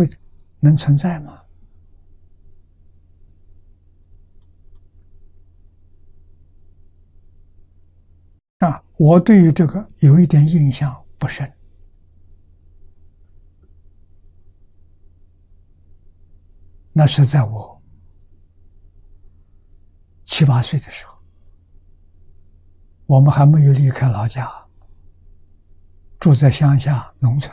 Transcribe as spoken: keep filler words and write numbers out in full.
会能存在吗？啊，我对于这个有一点印象不深。那是在我七八岁的时候，我们还没有离开老家，住在乡下农村。